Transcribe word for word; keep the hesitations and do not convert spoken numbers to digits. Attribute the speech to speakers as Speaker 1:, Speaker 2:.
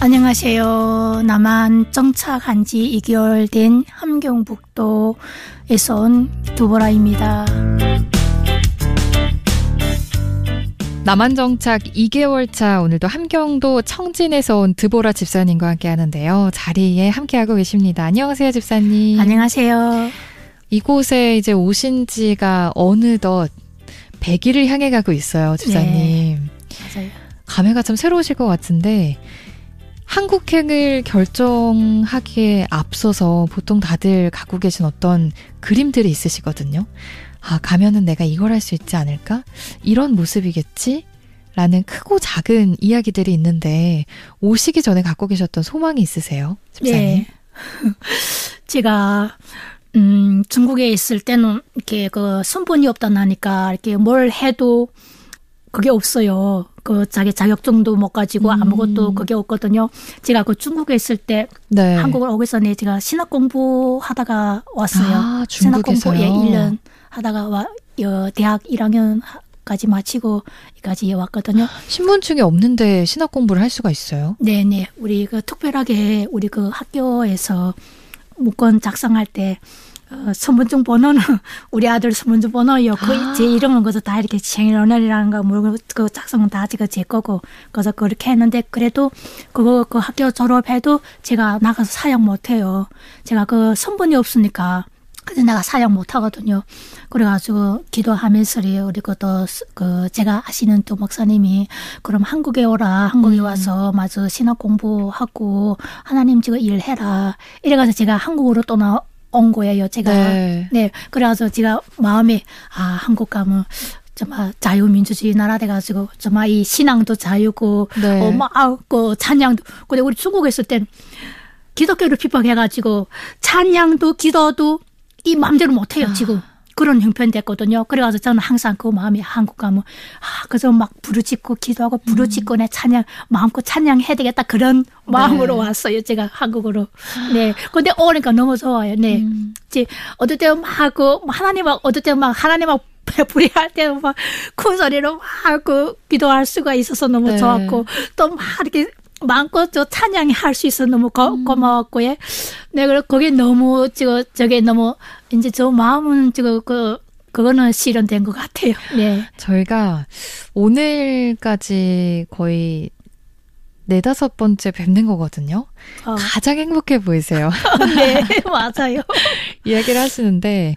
Speaker 1: 안녕하세요. 남한 정착한 지 이 개월 된 함경북도에서 온 두보라입니다.
Speaker 2: 남한 정착 이 개월 차, 오늘도 함경도 청진에서 온 드보라 집사님과 함께 하는데요. 자리에 함께하고 계십니다. 안녕하세요, 집사님.
Speaker 1: 안녕하세요.
Speaker 2: 이곳에 이제 오신 지가 어느덧 백 일을 향해 가고 있어요, 집사님.
Speaker 1: 네, 맞아요.
Speaker 2: 감회가 참 새로우실 것 같은데, 한국행을 결정하기에 앞서서 보통 다들 갖고 계신 어떤 그림들이 있으시거든요. 아, 가면은 내가 이걸 할 수 있지 않을까? 이런 모습이겠지? 라는 크고 작은 이야기들이 있는데, 오시기 전에 갖고 계셨던 소망이 있으세요, 집사님?
Speaker 1: 네. 제가 음, 중국에 있을 때는 이렇게 그 선분이 없다 나니까 이렇게 뭘 해도 그게 없어요. 그 자기 자격증도 못 가지고
Speaker 2: 음.
Speaker 1: 아무것도 그게 없거든요. 제가 그 중국에 있을 때
Speaker 2: 네.
Speaker 1: 한국을 오기 전에 제가 신학 공부하다가 왔어요.
Speaker 2: 아,
Speaker 1: 신학
Speaker 2: 중국에서요?
Speaker 1: 공부 예, 일 년 하다가 와, 여, 대학 일 학년까지 마치고 여기까지 왔거든요.
Speaker 2: 신분증이 없는데 신학 공부를 할 수가 있어요?
Speaker 1: 네네. 우리 그 특별하게 우리 그 학교에서 문건 작성할 때 어, 선분증 번호는 우리 아들 선분증 번호요. 그
Speaker 2: 아.
Speaker 1: 제 이름은 그래서 다 이렇게 생일연월이라는 거 모르고 그 작성은 다 제가 제 거고 그래서 그렇게 했는데 그래도 그거 그 학교 졸업해도 제가 나가서 사역 못 해요. 제가 그 선분이 없으니까 그래서 내가 사역 못 하거든요. 그래가지고 기도하면서 우리 그또 그 제가 아시는 또 목사님이 그럼 한국에 오라. 한국에
Speaker 2: 음.
Speaker 1: 와서 마저 신학 공부하고 하나님 지금 일해라. 이래가지고 제가 한국으로 또 나. 온 거예요, 제가.
Speaker 2: 네.
Speaker 1: 네. 그래서 제가 마음에, 아, 한국 가면, 정말 자유민주주의 나라 돼가지고, 정말 이 신앙도 자유고,
Speaker 2: 네.
Speaker 1: 어, 막, 아, 그 찬양도. 근데 우리 중국에 있을 땐 기독교를 핍박해가지고, 찬양도 기도도 이 마음대로 못해요,
Speaker 2: 아.
Speaker 1: 지금. 그런 형편 됐거든요. 그래가지고 저는 항상 그 마음이 한국 가면, 아, 그래서 막 부르짖고 기도하고 부르짖고 내 찬양, 마음껏 찬양해야 되겠다. 그런 마음으로
Speaker 2: 네.
Speaker 1: 왔어요. 제가 한국으로. 네. 근데 오니까 너무 좋아요. 네.
Speaker 2: 음.
Speaker 1: 이제 어떨 때는 막 그, 하나님 막, 어떨 때는 막 하나님 막 불의할 때는 막 큰 소리로 막 그 기도할 수가 있어서 너무
Speaker 2: 네.
Speaker 1: 좋았고, 또 막 이렇게 마음껏 저 찬양이 할 수 있어 너무 고,
Speaker 2: 음.
Speaker 1: 고마웠고, 예. 네, 그래, 그게 너무, 저, 저게 너무, 이제 저 마음은 지금 그, 그거는 실현된 것 같아요. 네.
Speaker 2: 저희가 오늘까지 거의 네다섯 번째 뵙는 거거든요.
Speaker 1: 어.
Speaker 2: 가장 행복해 보이세요.
Speaker 1: 네, 맞아요.
Speaker 2: 이야기를 하시는데,